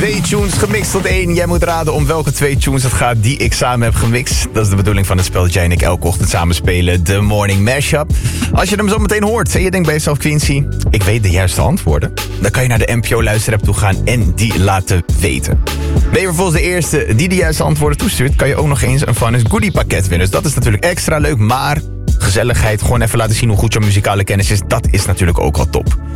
2 tunes gemixt tot 1. Jij moet raden om welke 2 tunes het gaat die ik samen heb gemixt. Dat is de bedoeling van het spel dat jij en ik elke ochtend samen spelen. De Morning Mashup. Als je hem zo meteen hoort en je denkt bij jezelf, Quincy, ik weet de juiste antwoorden, dan kan je naar de NPO luisterapp toe gaan en die laten weten. Ben je vervolgens de eerste die de juiste antwoorden toestuurt, kan je ook nog eens een Funnest Goodie pakket winnen. Dus dat is natuurlijk extra leuk, maar gezelligheid, gewoon even laten zien hoe goed jouw muzikale kennis is, dat is natuurlijk ook wel top.